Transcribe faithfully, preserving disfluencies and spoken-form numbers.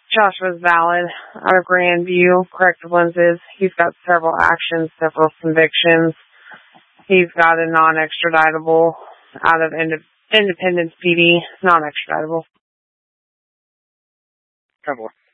Joshua's valid out of Grandview. Corrective lenses. He's got several actions, several convictions. He's got a non-extraditable out of Ind- Independence P D. Non-extraditable. ten four.